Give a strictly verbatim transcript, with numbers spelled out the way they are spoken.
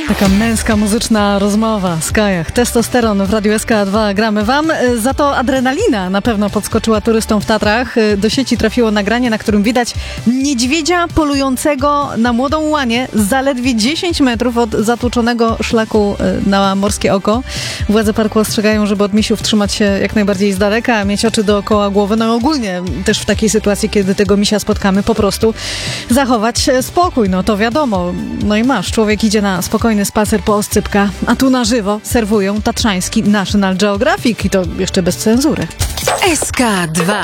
Taka męska, muzyczna rozmowa. Skajach, testosteron w Radiu S K dwa gramy wam. Za to adrenalina na pewno podskoczyła turystom w Tatrach. Do sieci trafiło nagranie, na którym widać niedźwiedzia polującego na młodą łanię zaledwie dziesięć metrów od zatłoczonego szlaku na Morskie Oko. Władze parku ostrzegają, żeby od misiów trzymać się jak najbardziej z daleka, a mieć oczy dookoła głowy. No i ogólnie też w takiej sytuacji, kiedy tego misia spotkamy, po prostu zachować spokój. No to wiadomo. No i masz, człowiek idzie na spokojny spacer po oscypka, a tu na żywo serwują tatrzański National Geographic i to jeszcze bez cenzury. S K dwa.